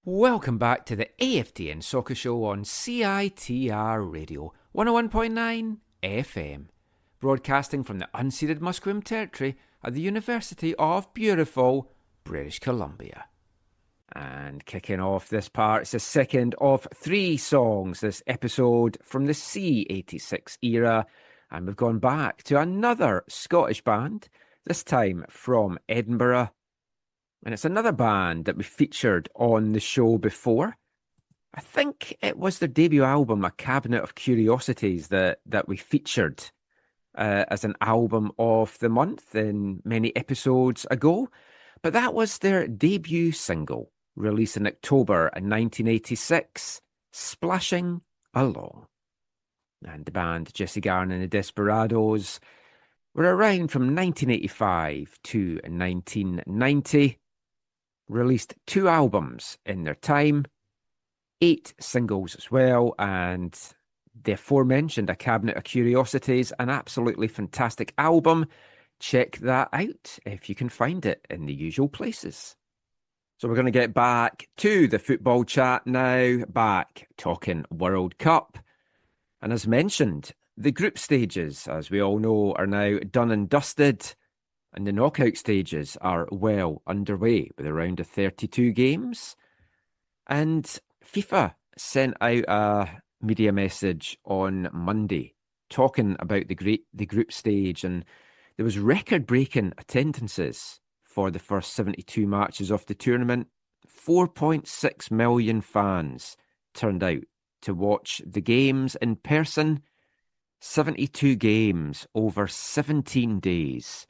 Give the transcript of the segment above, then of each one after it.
Welcome back to the AFTN Soccer Show on CITR Radio 101.9 FM, broadcasting from the unceded Musqueam territory at the University of beautiful British Columbia. And kicking off this part, it's the second of three songs this episode from the C86 era, and we've gone back to another Scottish band, this time from Edinburgh. And it's another band that we featured on the show before. I think it was their debut album, A Cabinet of Curiosities, that we featured as an album of the month in many episodes ago. But that was their debut single, released in October 1986, Splashing Along. And the band Jesse Garn and the Desperados were around from 1985 to 1990. Released 2 albums in their time, 8 singles as well, and the aforementioned A Cabinet of Curiosities, an absolutely fantastic album. Check that out if you can find it in the usual places. So we're going to get back to the football chat now, back talking World Cup. And as mentioned, the group stages, as we all know, are now done and dusted. And the knockout stages are well underway with a round of 32 games. And FIFA sent out a media message on Monday talking about the group stage, and there was record-breaking attendances for the first 72 matches of the tournament. 4.6 million fans turned out to watch the games in person. 72 games over 17 days.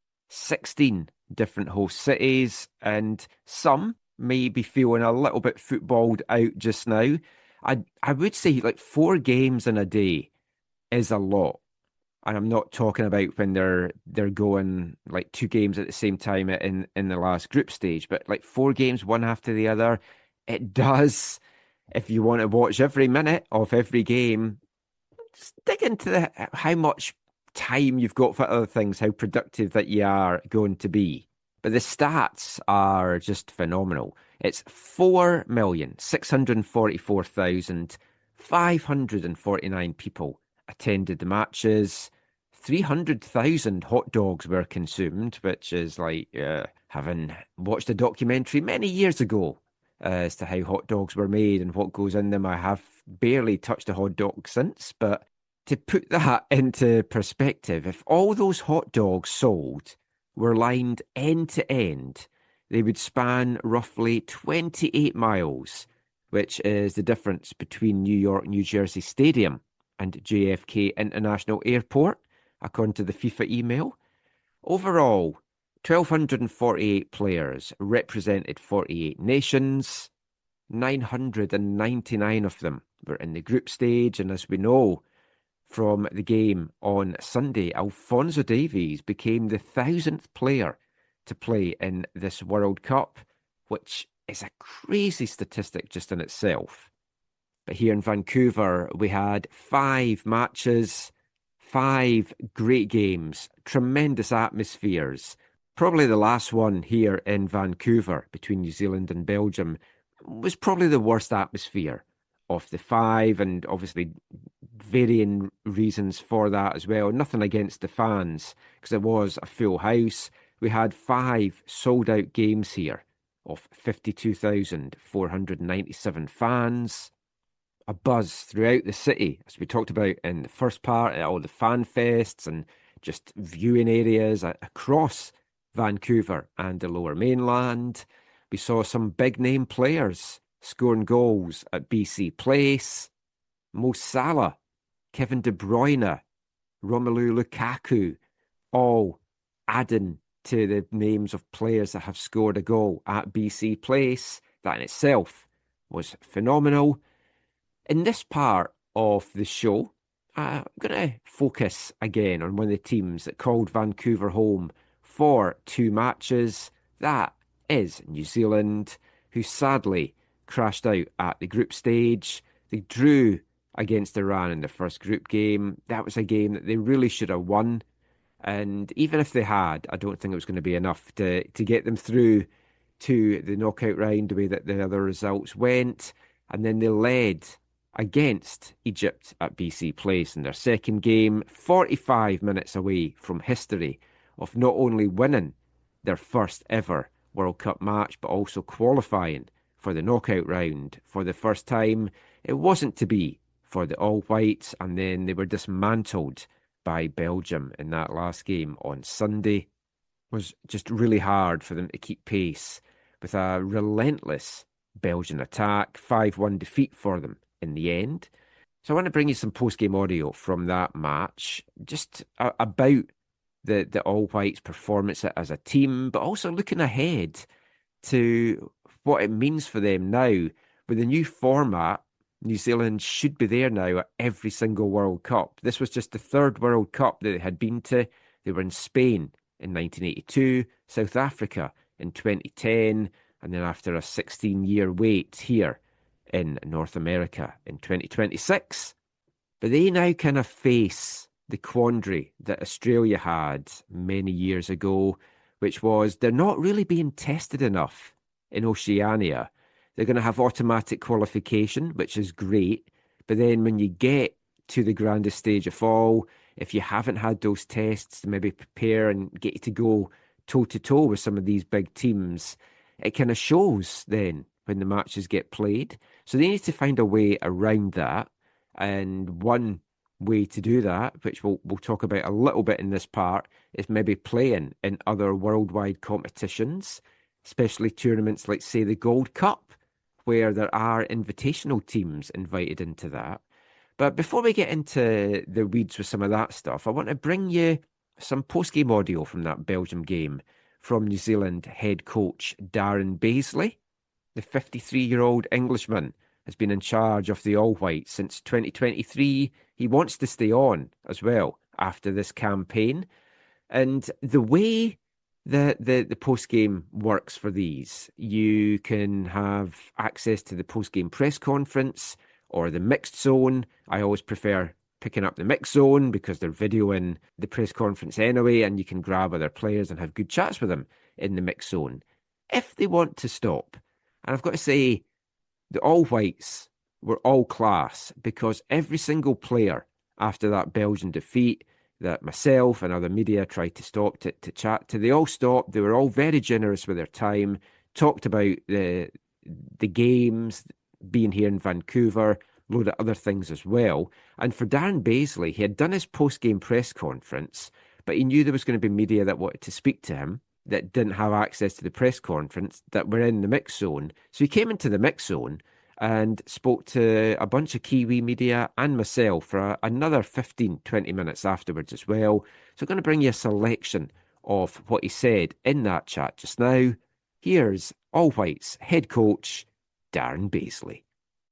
16 different host cities, and some may be feeling a little bit footballed out just now. I would say like 4 games in a day is a lot. And I'm not talking about when they're going like 2 games at the same time in the last group stage, but like 4 games one after the other. It does, if you want to watch every minute of every game, just dig into how much time you've got for other things, how productive that you are going to be. But the stats are just phenomenal. It's 4,644,549 people attended the matches. 300,000 hot dogs were consumed, which is like having watched a documentary many years ago as to how hot dogs were made and what goes in them. I have barely touched a hot dog since, but to put that into perspective, if all those hot dogs sold were lined end to end, they would span roughly 28 miles, which is the difference between New York, New Jersey Stadium and JFK International Airport, according to the FIFA email. Overall, 1,248 players represented 48 nations. 999 of them were in the group stage, and as we know from the game on Sunday, Alphonso Davies became the 1,000th player to play in this World Cup, which is a crazy statistic just in itself. But here in Vancouver, we had 5 matches, 5 great games, tremendous atmospheres. Probably the last one here in Vancouver between New Zealand and Belgium was probably the worst atmosphere of the 5, and obviously varying reasons for that as well. Nothing against the fans, because it was a full house. We had 5 sold-out games here of 52,497 fans. A buzz throughout the city, as we talked about in the first part, all the fan fests and just viewing areas across Vancouver and the Lower Mainland. We saw some big-name players scoring goals at BC Place. Mo Salah, Kevin De Bruyne, Romelu Lukaku, all adding to the names of players that have scored a goal at BC Place. That in itself was phenomenal. In this part of the show, I'm going to focus again on one of the teams that called Vancouver home for 2 matches. That is New Zealand, who sadly crashed out at the group stage. They drew against Iran in the first group game. That was a game that they really should have won. And even if they had, I don't think it was going to be enough to get them through to the knockout round, the way that the other results went. And then they led against Egypt at BC Place in their second game, 45 minutes away from history of not only winning their first ever World Cup match, but also qualifying for the knockout round for the first time. It wasn't to be for the All Whites, and then they were dismantled by Belgium in that last game on Sunday. It was just really hard for them to keep pace with a relentless Belgian attack. 5-1 defeat for them in the end. So I want to bring you some post-game audio from that match, just about the All Whites' performance as a team, but also looking ahead to what it means for them now. With the new format, New Zealand should be there now at every single World Cup. This was just the third World Cup that they had been to. They were in Spain in 1982, South Africa in 2010, and then after a 16-year wait here in North America in 2026. But they now kind of face the quandary that Australia had many years ago, which was they're not really being tested enough in Oceania. They're going to have automatic qualification, which is great. But then when you get to the grandest stage of all, if you haven't had those tests to maybe prepare and get you to go toe-to-toe with some of these big teams, it kind of shows then when the matches get played. So they need to find a way around that. And one way to do that, which we'll talk about a little bit in this part, is maybe playing in other worldwide competitions, especially tournaments like, say, the Gold Cup, where there are invitational teams invited into that. But before we get into the weeds with some of that stuff, I want to bring you some post-game audio from that Belgium game from New Zealand head coach Darren Bazley. The 53-year-old Englishman has been in charge of the All Whites since 2023. He wants to stay on as well after this campaign. And the way the post-game works for these, you can have access to the post-game press conference or the mixed zone. I always prefer picking up the mixed zone because they're videoing the press conference anyway, and you can grab other players and have good chats with them in the mixed zone if they want to stop. And I've got to say, the All Whites were all class, because every single player after that Belgian defeat that myself and other media tried to stop to chat to, they all stopped. They were all very generous with their time, talked about the games, being here in Vancouver, a load of other things as well. And for Darren Bazley, he had done his post-game press conference, but he knew there was going to be media that wanted to speak to him that didn't have access to the press conference, that were in the mix zone. So he came into the mix zone and spoke to a bunch of Kiwi media and myself for another 15-20 minutes afterwards as well. So I'm going to bring you a selection of what he said in that chat just now. Here's All Whites head coach Darren Bazley.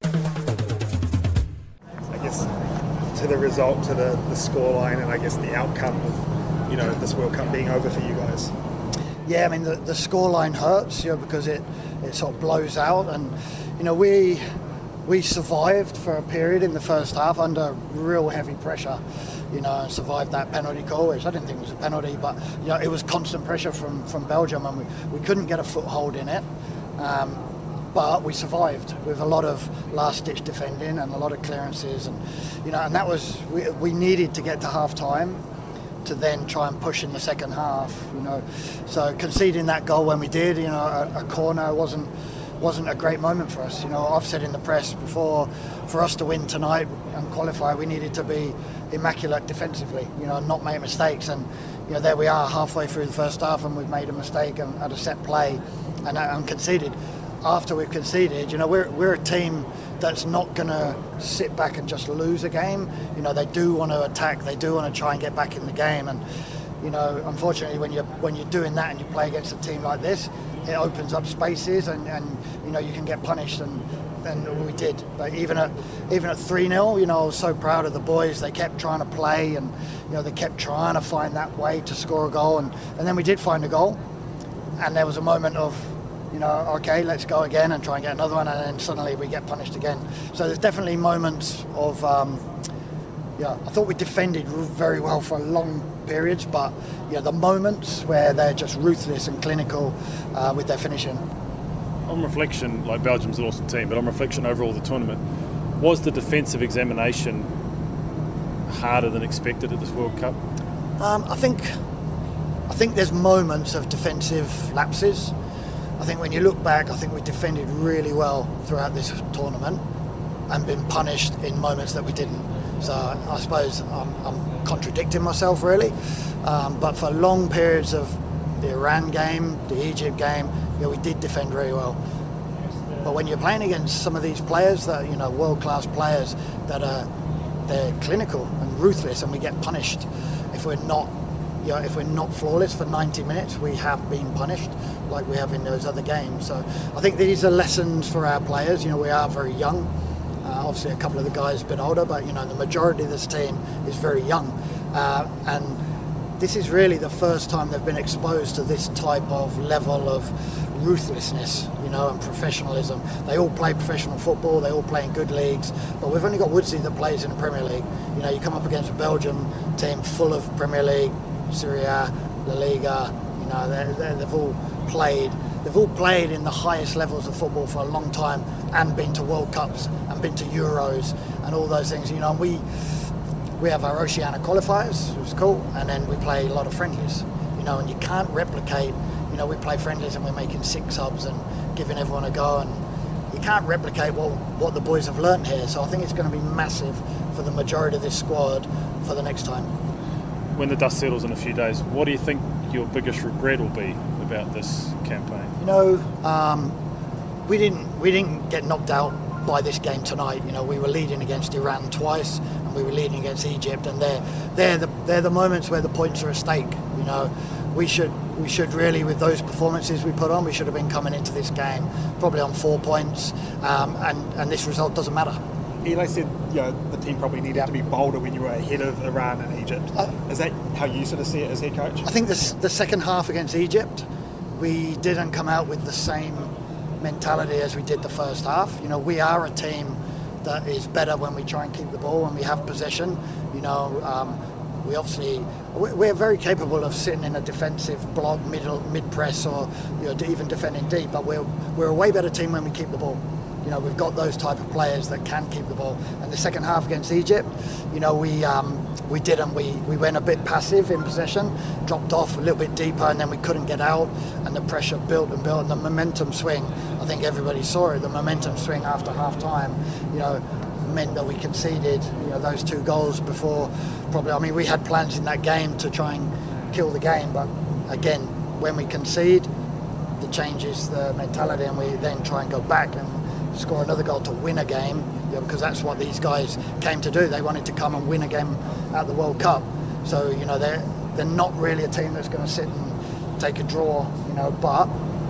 I guess to the result, to the scoreline, and I guess the outcome of this World Cup being over for you guys. Yeah, I mean the scoreline hurts, because it sort of blows out, and we survived for a period in the first half under real heavy pressure, and survived that penalty call, which I didn't think was a penalty, but it was constant pressure from Belgium, and we couldn't get a foothold in it. But we survived with a lot of last-ditch defending and a lot of clearances, and and that was we needed to get to half-time to then try and push in the second half. So conceding that goal when we did, a corner wasn't a great moment for us. I've said in the press before, for us to win tonight and qualify, we needed to be immaculate defensively, not make mistakes. And there we are halfway through the first half, and we've made a mistake and had a set play and conceded. After we've conceded, we're a team that's not going to sit back and just lose a game. They do want to attack. They do want to try and get back in the game. And unfortunately, when you're doing that and you play against a team like this, it opens up spaces, and you can get punished. And we did. But even at 3-0, I was so proud of the boys. They kept trying to play, and they kept trying to find that way to score a goal. And then we did find a goal, and there was a moment of, okay, let's go again and try and get another one, and then suddenly we get punished again. So there's definitely moments of, I thought we defended very well for long periods, but the moments where they're just ruthless and clinical with their finishing. on reflection, like Belgium's an awesome team, but on reflection overall the tournament, was the defensive examination harder than expected at this World Cup? I think there's moments of defensive lapses. I think when you look back, I think we defended really well throughout this tournament and been punished in moments that we didn't. So I suppose I'm contradicting myself really. But for long periods of the Iran game, the Egypt game, we did defend very well. But when you're playing against some of these players that, world-class players that they're clinical and ruthless, and we get punished if we're not flawless for 90 minutes, we have been punished like we have in those other games. So I think these are lessons for our players. We are very young. Obviously, a couple of the guys a bit older, but the majority of this team is very young, and this is really the first time they've been exposed to this type of level of ruthlessness, and professionalism. They all play professional football, they all play in good leagues, but we've only got Woodsy that plays in the Premier League. You come up against a Belgium team full of Premier League, Serie A, La Liga. They've all played in the highest levels of football for a long time and been to World Cups and been to Euros and all those things. And we have our Oceania qualifiers, which is cool, and then we play a lot of friendlies. And you can't replicate. We play friendlies and we're making 6 subs and giving everyone a go, and you can't replicate what the boys have learnt here. So I think it's going to be massive for the majority of this squad for the next time. When the dust settles in a few days, what do you think your biggest regret will be about this campaign? We didn't get knocked out by this game tonight. We were leading against Iran twice, and we were leading against Egypt, and they're the moments where the points are at stake. We should really, with those performances we put on, we should have been coming into this game probably on 4 points, and this result doesn't matter. Eli said the team probably needed to be bolder when you were ahead of Iran and Egypt. Is that how you sort of see it as head coach? I think the second half against Egypt, we didn't come out with the same mentality as we did the first half. We are a team that is better when we try and keep the ball, when we have possession. We're very capable of sitting in a defensive block, mid press, or even defending deep. But we're a way better team when we keep the ball. We've got those type of players that can keep the ball. And the second half against Egypt, we didn't. We went a bit passive in possession, dropped off a little bit deeper, and then we couldn't get out. And the pressure built and built, and the momentum swing. I think everybody saw it. The momentum swing after half time, meant that we conceded, those 2 goals before. Probably, we had plans in that game to try and kill the game, but again, when we concede, it changes the mentality, and we then try and go back and score another goal to win a game, because that's what these guys came to do. They wanted to come and win a game at the World Cup. So they're not really a team that's going to sit and take a draw. But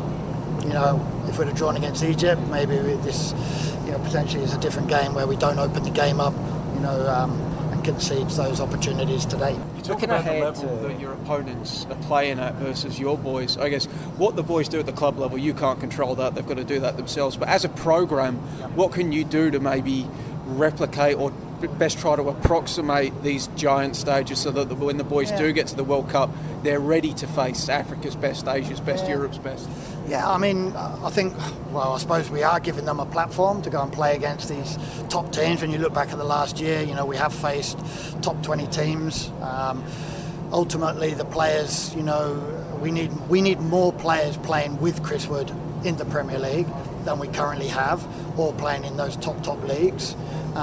if we'd have drawn against Egypt, maybe this potentially is a different game where we don't open the game up, and concede those opportunities today. You talk about the level that your opponents are playing at versus your boys. I guess what the boys do at the club level, you can't control that. They've got to do that themselves. But as a program, what can you do to maybe replicate or best try to approximate these giant stages so that when the boys do get to the World Cup, they're ready to face Africa's best, Asia's best, Europe's best? Yeah, I think, I suppose we are giving them a platform to go and play against these top teams. When you look back at the last year, we have faced top 20 teams. Ultimately, the players, we need more players playing with Chris Wood in the Premier League than we currently have, or playing in those top leagues.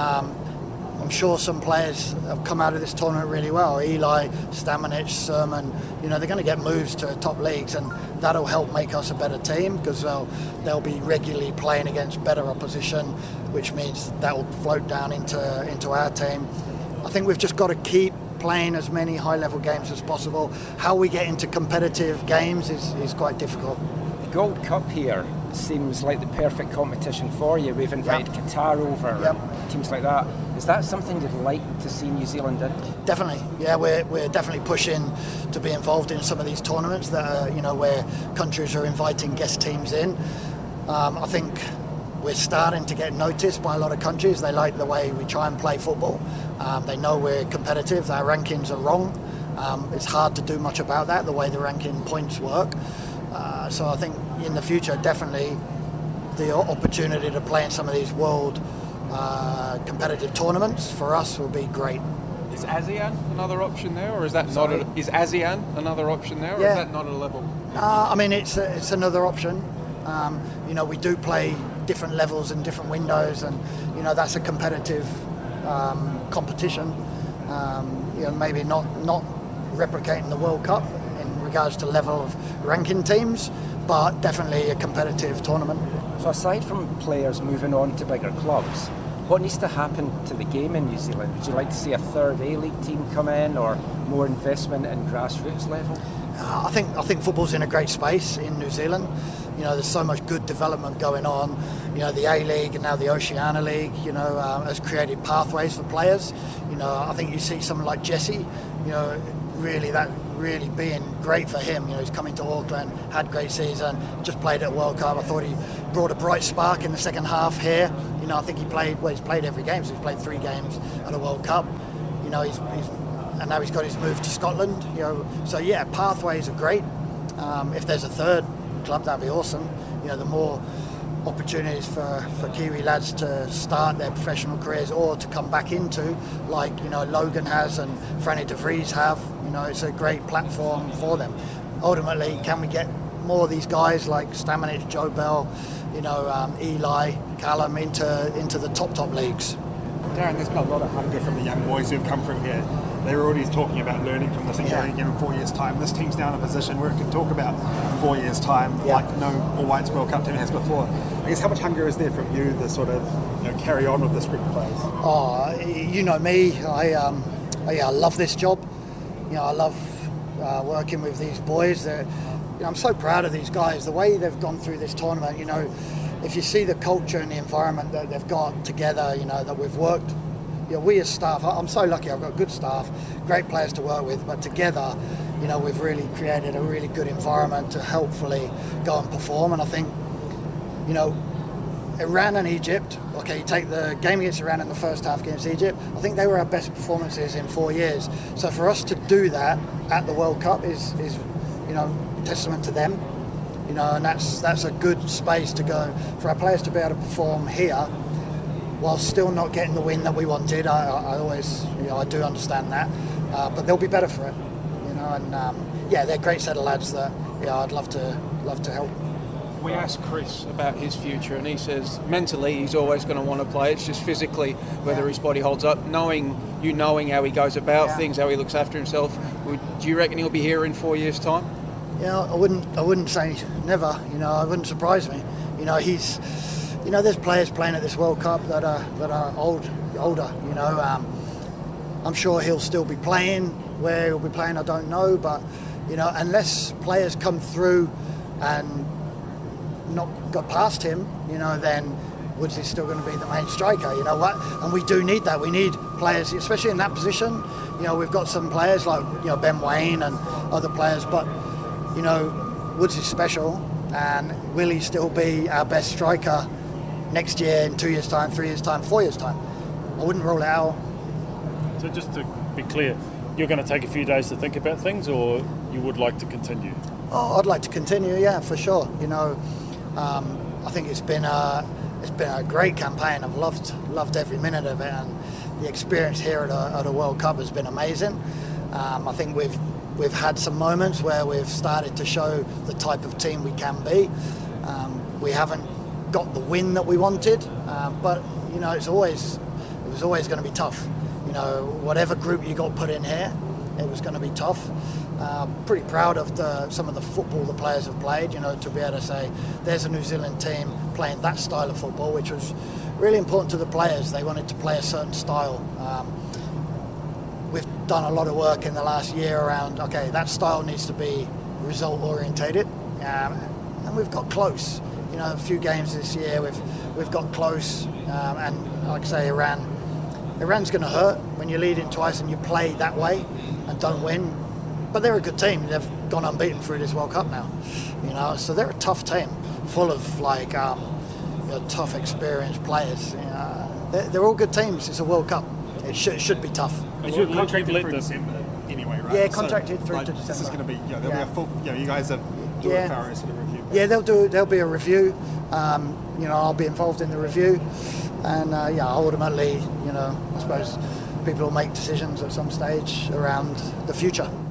I'm sure some players have come out of this tournament really well. Eli, Stamanic, Sermon, they're going to get moves to top leagues, and that'll help make us a better team, because they'll be regularly playing against better opposition, which means that will float down into our team. I think we've just got to keep playing as many high-level games as possible. How we get into competitive games is quite difficult. The Gold Cup here seems like the perfect competition for you. We've invited Qatar over, and teams like that. Is that something you'd like to see New Zealand in? Definitely, yeah. We're definitely pushing to be involved in some of these tournaments that are, where countries are inviting guest teams in. I think we're starting to get noticed by a lot of countries. They like the way we try and play football. They know we're competitive. Our rankings are wrong. It's hard to do much about that, the way the ranking points work. So I think in the future, definitely, the opportunity to play in some of these world competitive tournaments for us will be great. Is ASEAN another option there, or is that not? Is ASEAN another option there, or is that not a level? I mean, it's another option. We do play different levels and different windows, and that's a competitive competition. Maybe not replicating the World Cup in regards to level of ranking teams, but definitely a competitive tournament. So aside from players moving on to bigger clubs, what needs to happen to the game in New Zealand? Would you like to see a third A-League team come in, or more investment in grassroots level? I think football's in a great space in New Zealand. There's so much good development going on. The A-League and now the Oceania League, has created pathways for players. I think you see someone like Jesse, really being great for him. He's coming to Auckland, had a great season, just played at World Cup. I thought he brought a bright spark in the second half here. I think he's played every game, so he's played 3 games at a World Cup. And now he's got his move to Scotland. So yeah, pathways are great. If there's a third club, that'd be awesome. The more opportunities for Kiwi lads to start their professional careers or to come back into, like Logan has and Franny de Vries have. It's a great platform for them. Ultimately, can we get more of these guys like Stamanic, Joe Bell, Eli, Callum into the top leagues? Darren, there's been a lot of hunger from the young boys who've come from here. They're already talking about learning from this and going again in 4 years' time. This team's now in a position where it can talk about 4 years' time, like no All Whites World Cup team has before. I guess how much hunger is there from you to sort of carry on with this group of players? Oh, you know me. I love this job. I love working with these boys. I'm so proud of these guys. The way they've gone through this tournament. If you see the culture and the environment that they've got together, that we've worked. We as staff, I'm so lucky. I've got good staff, great players to work with, but together, we've really created a really good environment to hopefully go and perform. And I think, Iran and Egypt, you take the game against Iran in the first half against Egypt, I think they were our best performances in 4 years. So for us to do that at the World Cup is testament to them, and that's a good space to go for our players to be able to perform here while still not getting the win that we wanted. I always, I do understand that, but they'll be better for it, and they're a great set of lads that, I'd love to help. We asked Chris about his future, and he says mentally he's always going to want to play. It's just physically whether his body holds up. Knowing how he goes about things, how he looks after himself. Do you reckon he'll be here in 4 years' time? I wouldn't say never. It wouldn't surprise me. He's. There's players playing at this World Cup that are older. I'm sure he'll still be playing. Where he'll be playing, I don't know. But unless players come through and not got past him, then Woods is still going to be the main striker. And we do need that. We need players, especially in that position. We've got some players like Ben Wayne and other players, but Woods is special, and will he still be our best striker next year, in 2 years' time, 3 years' time, 4 years' time? I wouldn't rule it out. So just to be clear, you're going to take a few days to think about things, or you would like to continue? Oh, I'd like to continue, yeah, for sure. I think it's been a great campaign. I've loved every minute of it, and the experience here at a World Cup has been amazing. I think we've had some moments where we've started to show the type of team we can be. We haven't got the win that we wanted, but it was always going to be tough. Whatever group you got put in here, it was going to be tough. Pretty proud of some of the football the players have played, to be able to say there's a New Zealand team playing that style of football, which was really important to the players. They wanted to play a certain style. We've done a lot of work in the last year around, that style needs to be result orientated, and we've got close. A few games this year we've got close, and like I say, Iran's going to hurt when you lead in twice and you play that way and don't win. But they're a good team. They've gone unbeaten through this World Cup now, so they're a tough team, full of tough, experienced players. They're all good teams. It's a World Cup. It should be tough. You're contracted through December anyway, right? Yeah, contracted through to December. This is going to be, there'll be a full, you guys are doing a thorough sort of review Yeah, there'll be a review. I'll be involved in the review, and ultimately, I suppose people will make decisions at some stage around the future.